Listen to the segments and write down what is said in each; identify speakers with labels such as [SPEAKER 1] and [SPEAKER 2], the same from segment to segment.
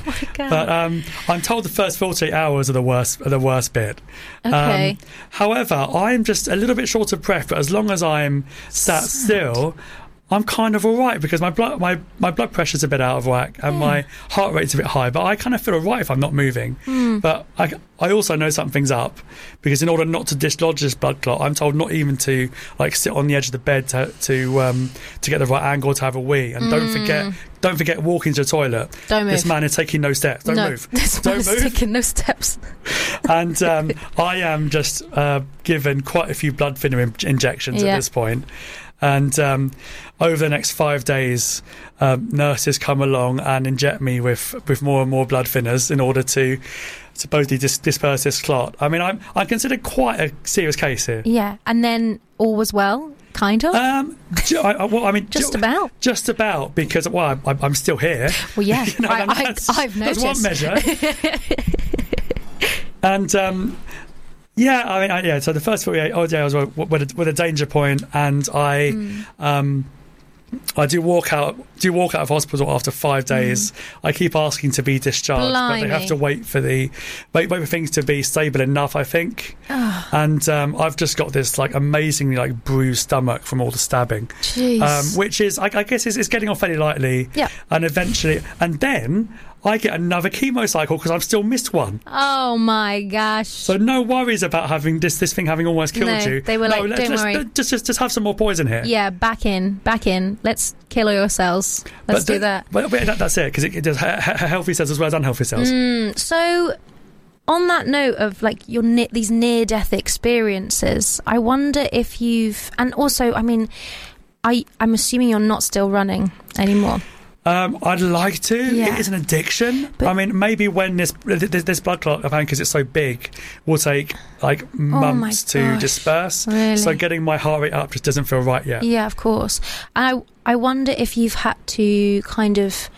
[SPEAKER 1] my God.
[SPEAKER 2] But I'm told the first 48 hours are the worst bit.
[SPEAKER 1] Okay.
[SPEAKER 2] However, I'm just a little bit short of breath, but as long as I'm sat still, I'm kind of all right, because my blood pressure's a bit out of whack and my heart rate's a bit high, but I kind of feel all right if I'm not moving. But I also know something's up, because in order not to dislodge this blood clot, I'm told not even to like sit on the edge of the bed to get the right angle to have a wee. And don't forget walking to the toilet.
[SPEAKER 1] Don't move.
[SPEAKER 2] This man is taking no steps. Don't move.
[SPEAKER 1] This man is taking no steps.
[SPEAKER 2] And I am just given quite a few blood thinner injections at this point. And over the next 5 days, nurses come along and inject me with more and more blood thinners in order to supposedly disperse this clot. I mean, I'm considered quite a serious case here.
[SPEAKER 1] Yeah, and then all was well, kind of?
[SPEAKER 2] Just
[SPEAKER 1] about.
[SPEAKER 2] Just about, because, well, I'm still here.
[SPEAKER 1] Well, yeah,
[SPEAKER 2] You know,
[SPEAKER 1] I've noticed.
[SPEAKER 2] That's one measure. And... yeah, I mean, so the first 48 odd days I was with a danger point, and I do walk out of hospital after 5 days. I keep asking to be discharged, but they have to wait for things to be stable enough, I think. And I've just got this like amazingly like bruised stomach from all the stabbing, which is I guess is getting off fairly lightly.
[SPEAKER 1] Yeah,
[SPEAKER 2] and eventually, and then I get another chemo cycle because I've still missed one.
[SPEAKER 1] Oh my gosh!
[SPEAKER 2] So no worries about having this thing having almost killed you.
[SPEAKER 1] They were like, don't worry.
[SPEAKER 2] Just have some more poison here.
[SPEAKER 1] Yeah, back in. Let's kill all your cells. Let's do that.
[SPEAKER 2] But that's it, because it does healthy cells as well as unhealthy cells.
[SPEAKER 1] So, on that note of like these near-death experiences, I wonder if you've, and also, I mean, I'm assuming you're not still running anymore.
[SPEAKER 2] I'd like to.
[SPEAKER 1] Yeah.
[SPEAKER 2] It is an addiction. But I mean, maybe when this blood clot, I found, because it's so big, will take like months to disperse.
[SPEAKER 1] Really?
[SPEAKER 2] So getting my heart rate up just doesn't feel right yet.
[SPEAKER 1] Yeah, of course. And I wonder if you've had to kind of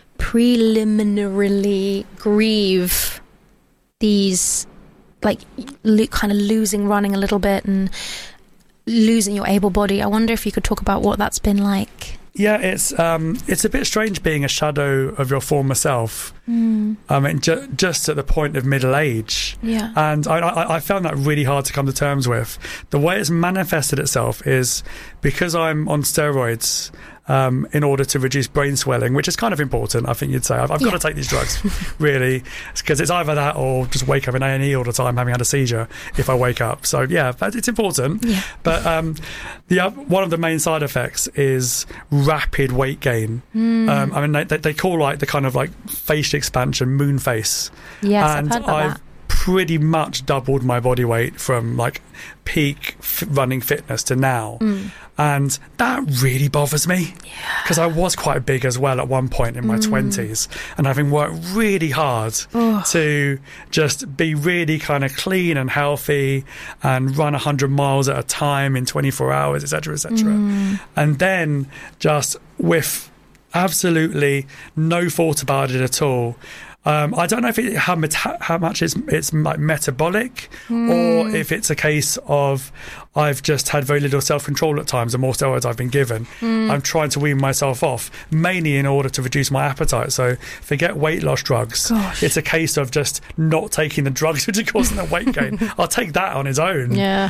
[SPEAKER 1] preliminarily grieve these, like kind of losing running a little bit and losing your able body. I wonder if you could talk about what that's been like.
[SPEAKER 2] Yeah, it's a bit strange being a shadow of your former self. I mean, just at the point of middle age.
[SPEAKER 1] Yeah.
[SPEAKER 2] And I found that really hard to come to terms with. The way it's manifested itself is because I'm on steroids in order to reduce brain swelling, which is kind of important, I think you'd say. I've got to take these drugs, really, because it's either that or just wake up in A&E all the time having had a seizure if I wake up. So, yeah, it's important.
[SPEAKER 1] Yeah.
[SPEAKER 2] But one of the main side effects is rapid weight gain. I mean, they call like the kind of like facial expansion moon face.
[SPEAKER 1] Yes,
[SPEAKER 2] and
[SPEAKER 1] I've heard about that.
[SPEAKER 2] Pretty much doubled my body weight from like peak running fitness to now. And that really bothers me, because I was quite big as well at one point in my 20s, and having worked really hard to just be really kind of clean and healthy and run 100 miles at a time in 24 hours, etc., etc. And then just with absolutely no thought about it at all. I don't know if how much it's like metabolic, or if it's a case of I've just had very little self-control at times. The more steroids I've been given, I'm trying to wean myself off, mainly in order to reduce my appetite. So forget weight loss drugs.
[SPEAKER 1] Gosh.
[SPEAKER 2] It's a case of just not taking the drugs which are causing the weight gain. I'll take that on its own.
[SPEAKER 1] Yeah.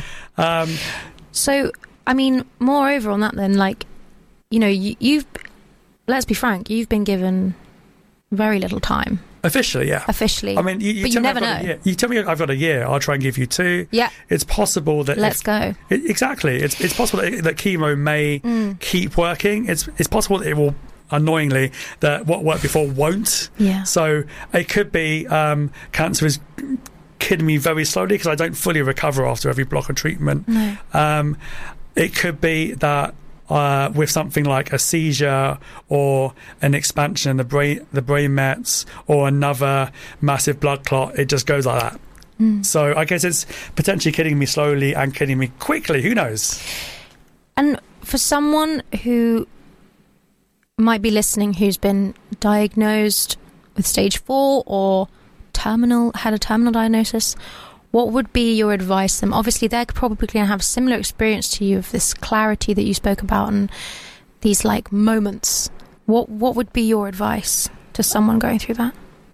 [SPEAKER 1] So, I mean, moreover on that then, like, you know, you've, let's be frank, you've been given very little time.
[SPEAKER 2] Officially, yeah.
[SPEAKER 1] Officially.
[SPEAKER 2] I mean,
[SPEAKER 1] but you never know.
[SPEAKER 2] You tell me I've got a year, I'll try and give you 2.
[SPEAKER 1] Yeah.
[SPEAKER 2] It's possible that...
[SPEAKER 1] Let's go.
[SPEAKER 2] Exactly. It's possible that chemo may keep working. It's possible that it will, annoyingly, that what worked before won't.
[SPEAKER 1] Yeah.
[SPEAKER 2] So it could be cancer is killing me very slowly because I don't fully recover after every block of treatment.
[SPEAKER 1] No.
[SPEAKER 2] It could be that with something like a seizure or an expansion in the brain mets or another massive blood clot, it just goes like that. So I guess it's potentially killing me slowly and killing me quickly. Who knows? And
[SPEAKER 1] for someone who might be listening who's been diagnosed with stage 4 or had a terminal diagnosis, what would be your advice to them? Obviously, they're probably going to have similar experience to you of this clarity that you spoke about and these like moments. What would be your advice to someone going through that?